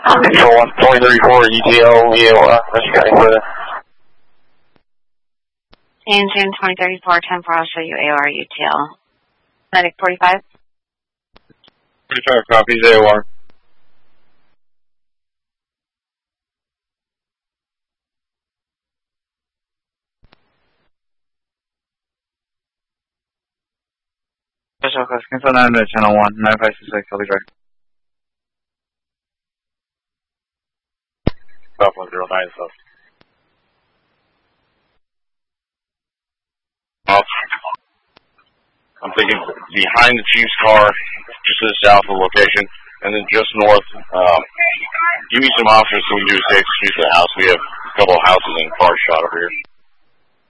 Control 2034 ETL, VAR, Rush County, Florida. Engine 2034, 10 for I'll show you AOR UTL. Medic 45. 45 copies, AOR. Special request, cancel 9 to channel 1, 9566, I'll be direct. Stop 109, so. I'm thinking behind the Chief's car, just to the south of the location, and then just north. Give me some officers so we can do a safe street to the house. We have a couple of houses and cars shot over here.